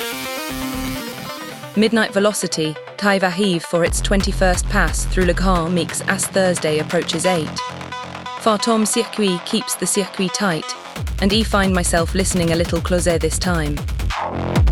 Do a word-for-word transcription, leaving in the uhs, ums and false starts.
Midnight Velocity, Tai Vahiv for its twenty-first pass through Le Grand Mix as Thursday approaches eight. Fartom Circuit keeps the circuit tight, and I find myself listening a little closer this time.